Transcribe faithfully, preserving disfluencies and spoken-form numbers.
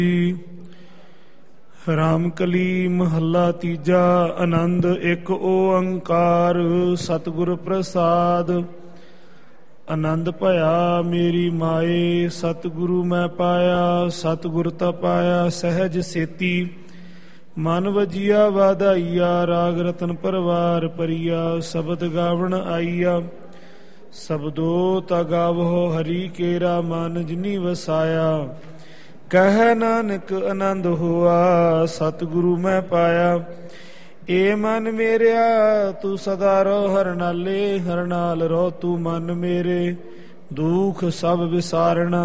ਰਾਮਕਲੀ ਮਹੱਲਾ ਤੀਜਾ। ਆਨੰਦ ਇੱਕ ਓੰਕਾਰ ਸਤਿਗੁਰ ਪ੍ਰਸਾਦ। ਆਨੰਦ ਭਇਆ ਮੇਰੀ ਮਾਏ, ਸਤਿਗੁਰੂ ਮੈਂ ਪਾਇਆ। ਸਤਿਗੁਰ ਤਾਂ ਪਾਇਆ ਸਹਿਜ ਸੇਤੀ, ਮਨ ਵਜੀਆ ਵਾਧਾਈਆ। ਰਾਗ ਰਤਨ ਪਰਵਾਰ ਪਰੀਆ, ਸ਼ਬਦ ਗਾਵਣ ਆਈਆ। ਸ਼ਬਦੋ ਤਾ ਗਾਵੋ ਹਰੀ ਕੇਰਾ, ਮਨ ਜਿਨੀ ਵਸਾਇਆ। ਕਹਿ ਨਾਨਕ ਆਨੰਦ ਹੋਆ, ਸਤਿਗੁਰੂ ਮੈਂ ਪਾਇਆ। ਏ ਮਨ ਮੇਰਿਆ ਤੂੰ ਸਦਾ ਰਹੁ ਹਰਿ ਨਾਲੇ, ਹਰਿ ਨਾਲ ਰਹੋ ਤੂੰ ਮਨ ਮੇਰੇ। ਦੁਖ ਸਭ ਵਿਸਾਰਣਾ